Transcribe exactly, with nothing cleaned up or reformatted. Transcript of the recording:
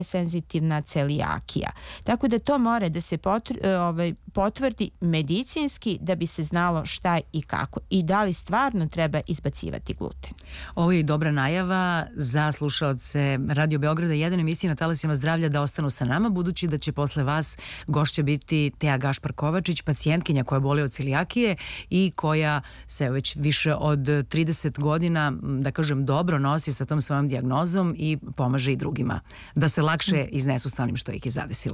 senzitivna celijakija. Tako da to mora da se potr- ovaj, potvrdi medicinski da bi se znalo šta i kako i da li stvarno treba izbacivati gluten. Ovo je i dobra najava za slušaoce Radio Beograda jedan emisije na talasima zdravlja da ostanu sa nama, budući da će posle vas gošća biti Teja Gašpar-Kovačić, pacijentkinja koja boli od celijakije i koja se već više od trideset godina, da kažem, dobro nosi sa tom svojom dijagnozom i pomaže i drugima da se lakše iznesu sa onim što ih je zadesilo.